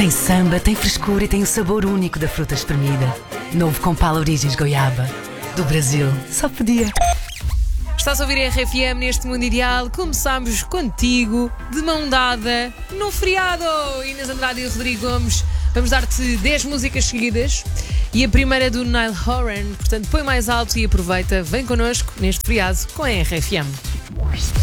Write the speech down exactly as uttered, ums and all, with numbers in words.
Tem samba, tem frescura e tem o sabor único da fruta espremida. Novo Compal Origens Goiaba. Do Brasil, só podia. Estás a ouvir a R F M neste Mundo Ideal. Começámos contigo, de mão dada, no feriado. Inês Andrade e Rodrigo Gomes. Vamos dar-te dez músicas seguidas. E a primeira é do Niall Horan. Portanto, põe mais alto e aproveita. Vem connosco neste feriado com a R F M.